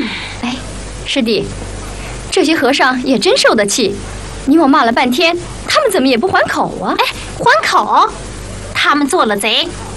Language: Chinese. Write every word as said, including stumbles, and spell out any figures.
哎，师弟，这些和尚也真受得气，你我骂了半天，他们怎么也不还口啊？ 哎，还口？他们做了贼，